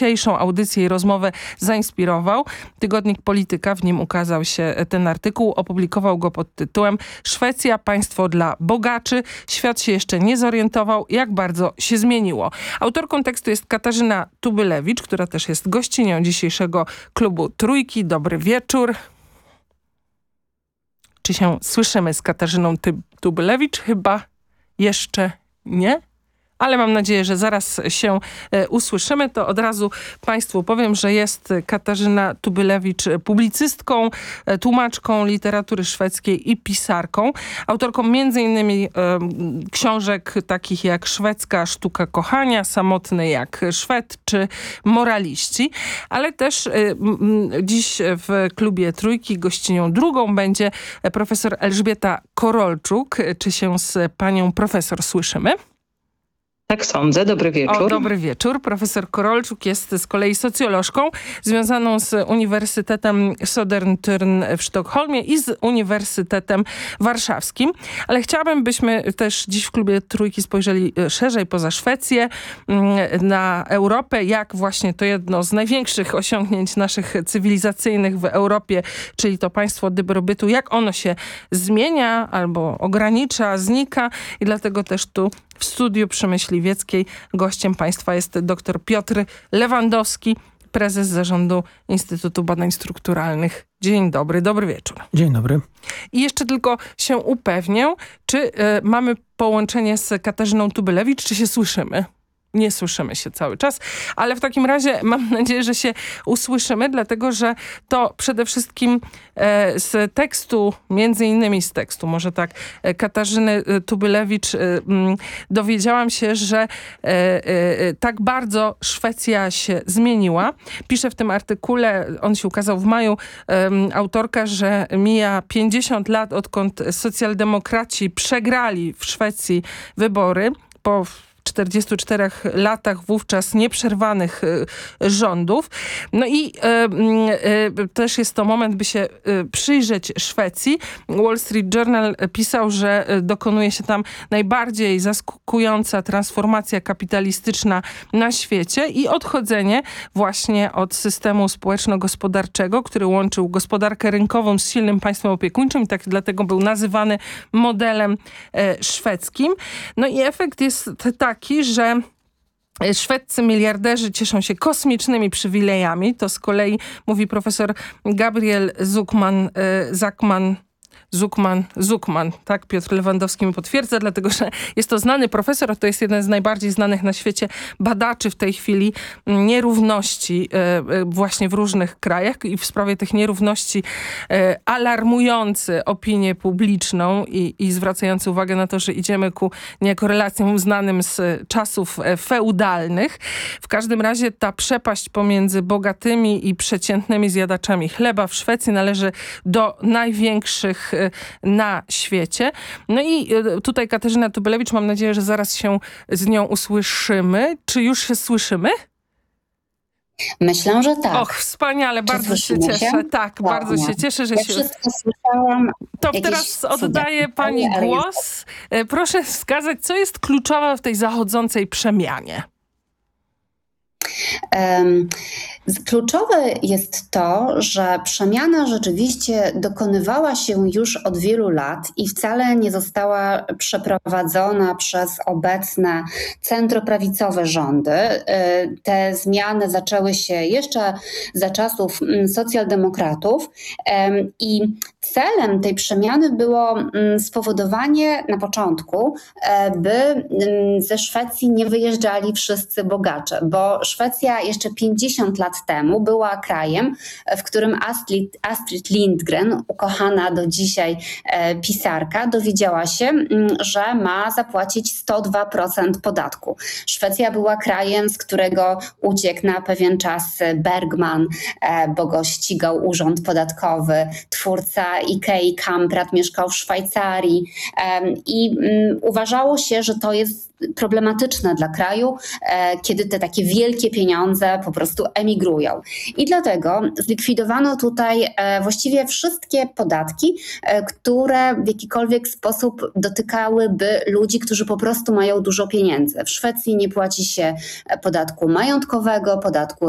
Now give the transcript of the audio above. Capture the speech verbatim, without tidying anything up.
dzisiejszą audycję i rozmowę zainspirował. Tygodnik Polityka, w nim ukazał się ten artykuł, opublikował go pod tytułem Szwecja, państwo dla bogaczy. Świat się jeszcze nie zorientował, jak bardzo się zmieniło. Autorką tekstu jest Katarzyna Tubylewicz, która też jest gościnią dzisiejszego klubu Trójki. Dobry wieczór. Czy się słyszymy z Katarzyną Ty- Tubylewicz? Chyba jeszcze nie. Ale mam nadzieję, że zaraz się e, usłyszymy. To od razu Państwu powiem, że jest Katarzyna Tubylewicz publicystką, e, tłumaczką literatury szwedzkiej i pisarką. Autorką między innymi e, książek takich jak Szwedzka sztuka kochania, Samotny jak Szwed czy Moraliści. Ale też e, m, dziś w klubie Trójki gościnią drugą będzie profesor Elżbieta Korolczuk. Czy się z panią profesor słyszymy? Tak sądzę. Dobry wieczór. O, dobry wieczór. Profesor Korolczuk jest z kolei socjolożką związaną z Uniwersytetem Södertörn w Sztokholmie i z Uniwersytetem Warszawskim. Ale chciałabym, byśmy też dziś w klubie Trójki spojrzeli szerzej poza Szwecję, na Europę, jak właśnie to jedno z największych osiągnięć naszych cywilizacyjnych w Europie, czyli to państwo dobrobytu, jak ono się zmienia albo ogranicza, znika i dlatego też tu w studiu przy Myśliwieckiej gościem państwa jest dr Piotr Lewandowski, prezes zarządu Instytutu Badań Strukturalnych. Dzień dobry, dobry wieczór. Dzień dobry. I jeszcze tylko się upewnię, czy y, mamy połączenie z Katarzyną Tubylewicz, czy się słyszymy? Nie słyszymy się cały czas, ale w takim razie mam nadzieję, że się usłyszymy, dlatego że to przede wszystkim e, z tekstu, między innymi z tekstu, może tak, e, Katarzyny Tubylewicz, e, m, dowiedziałam się, że e, e, tak bardzo Szwecja się zmieniła. Pisze w tym artykule, on się ukazał w maju, e, autorka, że mija pięćdziesiąt lat, odkąd socjaldemokraci przegrali w Szwecji wybory po czterdziestu czterech latach wówczas nieprzerwanych y, rządów. No i y, y, też jest to moment, by się y, przyjrzeć Szwecji. Wall Street Journal pisał, że y, dokonuje się tam najbardziej zaskakująca transformacja kapitalistyczna na świecie i odchodzenie właśnie od systemu społeczno-gospodarczego, który łączył gospodarkę rynkową z silnym państwem opiekuńczym i tak dlatego był nazywany modelem y, szwedzkim. No i efekt jest taki, Taki, że szwedzcy miliarderzy cieszą się kosmicznymi przywilejami. To z kolei mówi profesor Gabriel Zuckman, Zuckman, Zuckman, Zuckman, tak, Piotr Lewandowski mi potwierdza, dlatego że jest to znany profesor, to jest jeden z najbardziej znanych na świecie badaczy w tej chwili nierówności e, właśnie w różnych krajach i w sprawie tych nierówności e, alarmujący opinię publiczną i, i zwracający uwagę na to, że idziemy ku niejako relacjom znanym z czasów feudalnych. W każdym razie ta przepaść pomiędzy bogatymi i przeciętnymi zjadaczami chleba w Szwecji należy do największych na świecie. No i tutaj Katarzyna Tubylewicz, mam nadzieję, że zaraz się z nią usłyszymy. Czy już się słyszymy? Myślę, że tak. Och, wspaniale, Czy bardzo się cieszę. Się? Tak, no, bardzo nie. się cieszę, że ja się... wszystko słyszałam. To teraz oddaję pani głos. Proszę wskazać, co jest kluczowe w tej zachodzącej przemianie. Um, kluczowe jest to, że przemiana rzeczywiście dokonywała się już od wielu lat i wcale nie została przeprowadzona przez obecne centroprawicowe rządy. Te zmiany zaczęły się jeszcze za czasów socjaldemokratów i celem tej przemiany było spowodowanie na początku, by ze Szwecji nie wyjeżdżali wszyscy bogacze, bo Szwecja jeszcze pięćdziesiąt lat temu była krajem, w którym Astrid, Astrid Lindgren, ukochana do dzisiaj e, pisarka, dowiedziała się, m, że ma zapłacić sto dwa procent podatku. Szwecja była krajem, z którego uciekł na pewien czas Bergman, e, bo go ścigał urząd podatkowy. Twórca Ikei Kamprad mieszkał w Szwajcarii e, i m, uważało się, że to jest problematyczne dla kraju, e, kiedy te takie wielkie pieniądze po prostu emigrują. I dlatego zlikwidowano tutaj e, właściwie wszystkie podatki, e, które w jakikolwiek sposób dotykałyby ludzi, którzy po prostu mają dużo pieniędzy. W Szwecji nie płaci się podatku majątkowego, podatku